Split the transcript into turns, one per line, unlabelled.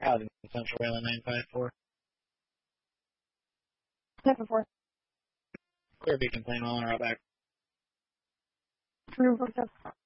Out in Central Wayland 954.
954.
Clear Beacon Plane, well on route back.
True,